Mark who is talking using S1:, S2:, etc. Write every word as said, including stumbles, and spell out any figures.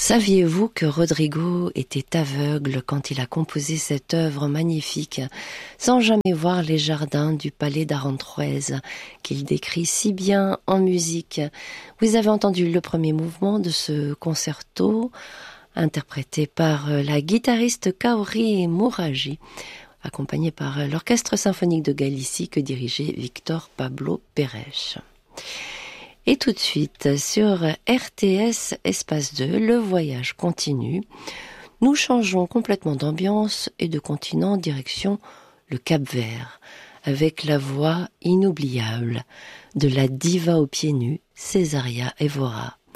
S1: Saviez-vous que Rodrigo était aveugle quand il a composé cette œuvre magnifique, sans jamais voir les jardins du palais d'Aranjuez, qu'il décrit si bien en musique? Vous avez entendu le premier mouvement de ce concerto, interprété par la guitariste Kaori Muragi, accompagné par l'Orchestre symphonique de Galicie que dirigeait Victor Pablo Pérez. Et tout de suite, sur R T S Espace deux, le voyage continue. Nous changeons complètement d'ambiance et de continent direction le Cap-Vert, avec la voix inoubliable de la diva aux pieds nus, Césaria Évora.